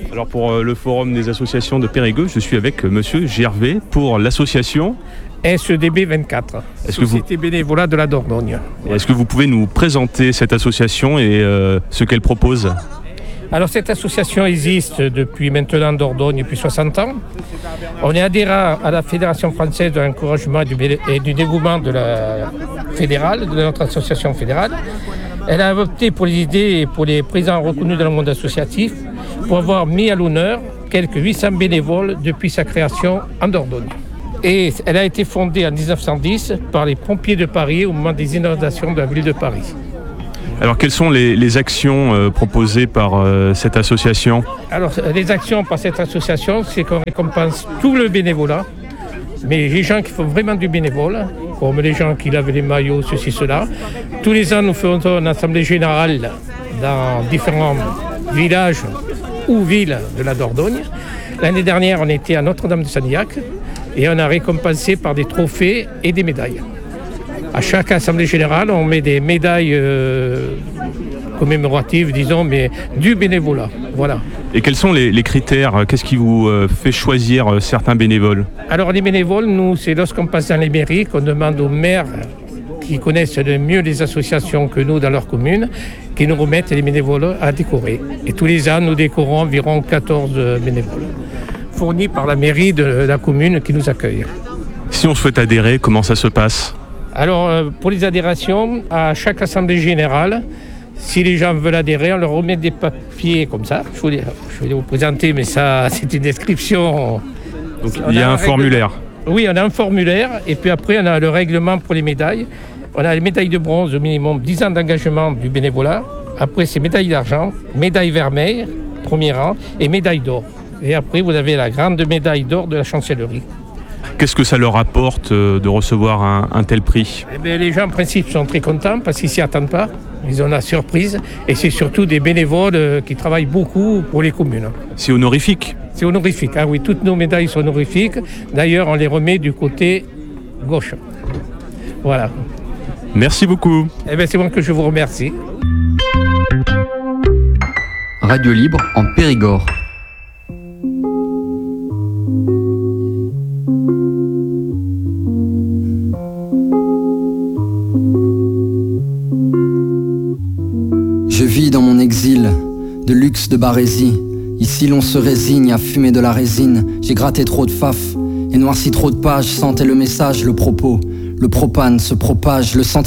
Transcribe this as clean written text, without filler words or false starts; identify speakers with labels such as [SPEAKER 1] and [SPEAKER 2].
[SPEAKER 1] Alors pour le forum des associations de Périgueux, je suis avec monsieur Gervais pour l'association
[SPEAKER 2] SEDB 24, Société bénévolat de la Dordogne.
[SPEAKER 1] Est-ce que vous pouvez nous présenter cette association et ce qu'elle propose ?
[SPEAKER 2] Alors cette association existe depuis maintenant Dordogne, depuis 60 ans. On est adhérent à la Fédération française de l'encouragement et du dévouement de la fédérale, de notre association fédérale. Elle a opté pour les idées et pour les présents reconnus dans le monde associatif pour avoir mis à l'honneur quelques 800 bénévoles depuis sa création en Dordogne. Et elle a été fondée en 1910 par les pompiers de Paris au moment des inondations de la ville de Paris.
[SPEAKER 1] Alors quelles sont les actions proposées par cette association ?
[SPEAKER 2] Alors les actions par cette association, c'est qu'on récompense tout le bénévolat, mais les gens qui font vraiment du bénévolat, comme les gens qui lavent les maillots, ceci, cela. Tous les ans, nous faisons une assemblée générale dans différents villages ou villes de la Dordogne. L'année dernière, on était à Notre-Dame-de-Sanilhac et on a récompensé par des trophées et des médailles. À chaque assemblée générale, on met des médailles commémoratives, disons, mais du bénévolat. Voilà.
[SPEAKER 1] Et quels sont les critères ? Qu'est-ce qui vous fait choisir certains bénévoles ?
[SPEAKER 2] Alors les bénévoles, nous, c'est lorsqu'on passe dans les mairies qu'on demande aux maires qui connaissent le mieux les associations que nous dans leur commune, qui nous remettent les bénévoles à décorer. Et tous les ans, nous décorons environ 14 bénévoles, fournis par la mairie de la commune qui nous accueille.
[SPEAKER 1] Si on souhaite adhérer, comment ça se passe ?
[SPEAKER 2] Alors, pour les adhérations, à chaque assemblée générale, si les gens veulent adhérer, on leur remet des papiers comme ça. Je vais vous présenter, mais ça, c'est une description.
[SPEAKER 1] Donc, il y a un formulaire.
[SPEAKER 2] Oui, on a un formulaire, et puis après, on a le règlement pour les médailles. On a les médailles de bronze, au minimum 10 ans d'engagement du bénévolat. Après, c'est médaille d'argent, médaille vermeille, premier rang, et médaille d'or. Et après, vous avez la grande médaille d'or de la chancellerie.
[SPEAKER 1] Qu'est-ce que ça leur apporte de recevoir un tel prix ?
[SPEAKER 2] Eh bien, les gens, en principe, sont très contents parce qu'ils ne s'y attendent pas. Ils ont la surprise. Et c'est surtout des bénévoles qui travaillent beaucoup pour les communes.
[SPEAKER 1] C'est honorifique ?
[SPEAKER 2] C'est honorifique. Ah oui, toutes nos médailles sont honorifiques. D'ailleurs, on les remet du côté gauche. Voilà.
[SPEAKER 1] Merci beaucoup.
[SPEAKER 2] Eh bien, c'est moi que je vous remercie.
[SPEAKER 3] Radio Libre en Périgord.
[SPEAKER 4] Je vis dans mon exil, de luxe de barésie. Ici l'on se résigne à fumer de la résine. J'ai gratté trop de faf et noirci trop de pages. Sentais le message, le propos. Le propane se propage, le sentiment